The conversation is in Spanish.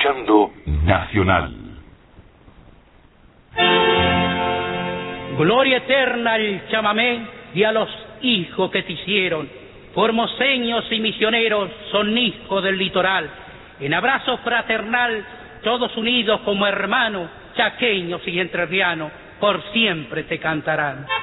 escuchando Nacional. Gloria eterna al chamamé y a los hijos que te hicieron, formoseños y misioneros, son hijos del litoral. En abrazo fraternal, todos unidos como hermanos, chaqueños y entrerrianos, por siempre te cantarán.